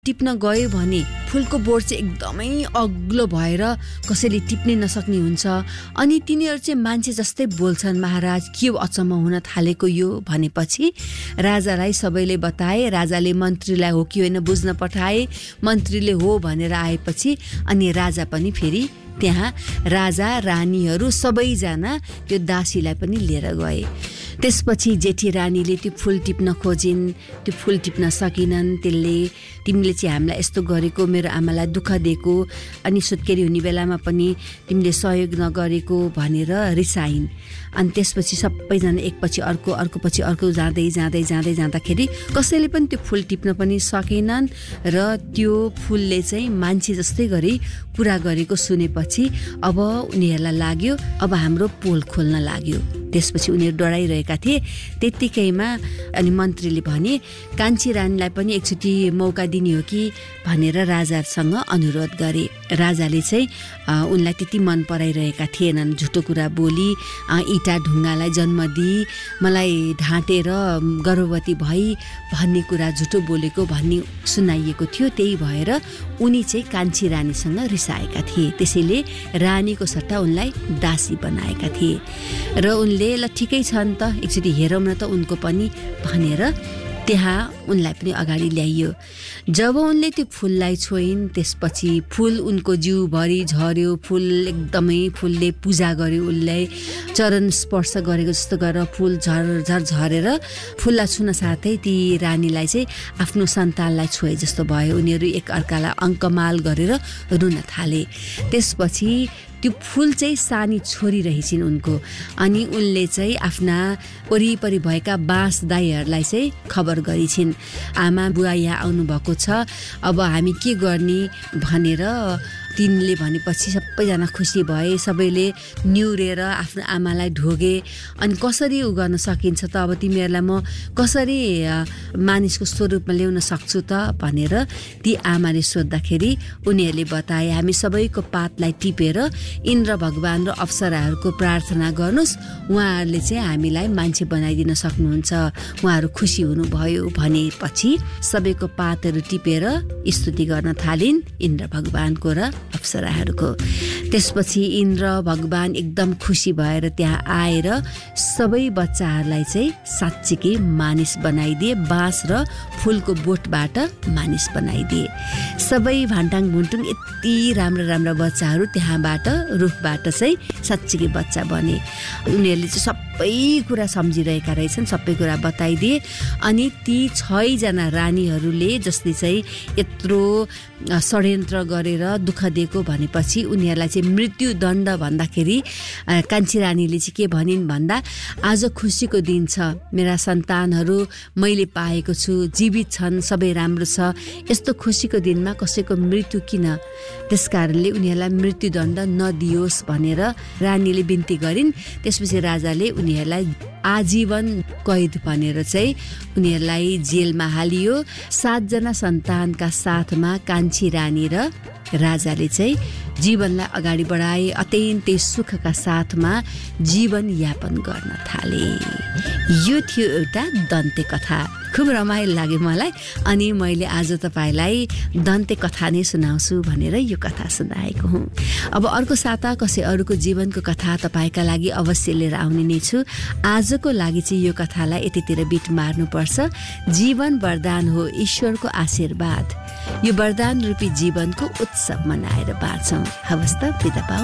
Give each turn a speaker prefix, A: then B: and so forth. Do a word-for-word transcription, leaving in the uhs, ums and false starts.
A: टिप्न गयो भने फुलको बोट चाहिँ एकदमै अग्लो भएर कसैले टिप्नै नसक्ने हुन्छ। अनि तिनीहरू चाहिँ मान्छे जस्तै बोल्छन्। महाराज के अचम्म हुन थालेको यो भनेपछि राजालाई सबैले बताए। राजाले मन्त्रीलाई हो कि होइन बुझ्न पठाए। मन्त्रीले हो भनेर आएपछि अनि राजा पनि फेरि त्यहाँ राजा रानीहरू सबैजना त्यो दासीलाई पनि लिएर गए। त्यसपछि जेठी रानीले त्यो फुल टिप्न खोजिन्, त्यो फुल टिप्न सकिनन्। त्यसले तिमीले चाहिँ हामीलाई यस्तो गरेको, मेरो आमालाई दुःख दिएको, अनि सुत्केरी हुने बेलामा पनि तिमीले सहयोग नगरेको भनेर रिसाइन्। अनि त्यसपछि सबैजना एकपछि अर्को अर्को पछि अर्को जाँदै जाँदै जाँदै जाँदाखेरि कसैले पनि त्यो फुल टिप्न पनि सकेनन्। र त्यो फुलले चाहिँ मान्छे जस्तै गरी कुरा गरेको सुनेपछि अब उनीहरूलाई लाग्यो अब हाम्रो पोल खोल्न लाग्यो। त्यसपछि उनीहरू डराइरहेका थिए। त्यत्तिकैमा अनि मन्त्रीले भने कान्छी रानीलाई पनि एकचोटि मौका दिने हो कि भनेर राजासँग अनुरोध गरे। राजाले चाहिँ उनलाई त्यति मन पराइरहेका थिएनन्। झुटो कुरा बोली, इँटा ढुङ्गालाई जन्म दिई, मलाई ढाँटेर गर्भवती भई भन्ने कुरा झुटो बोलेको भन्ने सुनाइएको थियो। त्यही भएर उनी चाहिँ कान्छी रानीसँग रिसाएका थिए। त्यसैले रानीको सट्टा उनलाई दासी बनाएका थिए। र उनले ल ठिकै छ नि त, एकचोटि हेरौँ न त उनको पनि भनेर त्यहाँ उनलाई पनि अगाडि ल्याइयो। जब उनले त्यो फुललाई छोइन् त्यसपछि फुल उनको जिउभरि झर्यो। फुल एकदमै फुलले पूजा गर्यो, उसलाई चरण स्पर्श गरेको जस्तो गरेर फुल झर झर झरेर फुललाई छुन साथै ती रानीलाई चाहिँ आफ्नो सन्तानलाई छोए जस्तो भयो। उनीहरू एक अर्कालाई अङ्कमाल गरेर रुन थाले। त्यसपछि त्यो फुल चाहिँ सानी छोरी रहेछिन् उनको। अनि उनले चाहिँ आफ्ना वरिपरि भएका बाँस दाईहरूलाई चाहिँ खबर गरिछिन्, आमा बुवा यहाँ आउनुभएको छ, अब हामी के गर्ने भनेर। तिनले भनेपछि सबैजना खुसी भए। सबैले निहुरेर आफ्नो आमालाई ढोगे। अनि कसरी उ गर्न सकिन्छ त, अब तिमीहरूलाई म कसरी मानिसको स्वरूपमा ल्याउन सक्छु त भनेर ती आमाले सोद्धाखेरि उनीहरूले बताए, हामी सबैको पातलाई टिपेर इन्द्र भगवान र अप्सराहरूको प्रार्थना गर्नुहोस्, उहाँहरूले चाहिँ हामीलाई मान्छे बनाइदिन सक्नुहुन्छ। उहाँहरू खुसी हुनुभयो भनेपछि सबैको पातहरू टिपेर स्तुति गर्न थालिन् इन्द्र भगवानको र अप्सराहरूको। त्यसपछि इन्द्र भगवान एकदम खुसी भएर त्यहाँ आएर सबै बच्चाहरूलाई चाहिँ साँच्चीकै मानिस बनाइदिए। बाँस र फुलको बोटबाट मानिस बनाइदिए। सबै भान्टाङ भुन्टुङ यति राम्रा राम्रा बच्चाहरू त्यहाँबाट रुखबाट चाहिँ साँच्चीकै बच्चा बने। उनीहरूले चाहिँ सबै कुरा सम्झिरहेका रहेछन्, सबै कुरा बताइदिए। अनि ती छजना रानीहरूले जसले चाहिँ यत्रो षड्यन्त्र गरेर दुःख दिएको भनेपछि उनीहरूलाई चाहिँ मृत्युदण्ड भन्दाखेरि कान्छी रानीले चाहिँ के भनिन् भन्दा, आज खुसीको दिन छ, मेरा सन्तानहरू मैले पाएको छु, जीवित छन्, सबै राम्रो छ, यस्तो खुसीको दिनमा कसैको मृत्यु किन, त्यसकारणले उनीहरूलाई मृत्युदण्ड नदियोस् भनेर रानीले बिन्ती गरिन्। त्यसपछि राजाले उनीहरूलाई आजीवन कैद भनेर चाहिँ उनीहरूलाई जेलमा हालियो। सातजना सन्तानका साथमा कान्छी रानी र राजाले चाहिँ जीवनलाई अगाडि बढाए। अत्यन्तै सुखका साथमा जीवन यापन गर्न थाले। यो थियो एउटा दन्ते कथा। खुब रमाइलो लाग्यो मलाई। अनि मैले आज तपाईँलाई दन्ते कथा नै सुनाउँछु भनेर यो कथा सुनाएको हुँ। अब अर्को साता कसै अरूको जीवनको कथा तपाईँका लागि अवश्य लिएर आउने नै छु। आजको लागि चाहिँ यो कथालाई यतितिर बिट मार्नुपर्छ। जीवन वरदान हो, ईश्वरको आशीर्वाद। यो वरदान रूपी जीवनको उत्सव मनाएर बाँचौँ। हवस् त, बिदा पाऊ।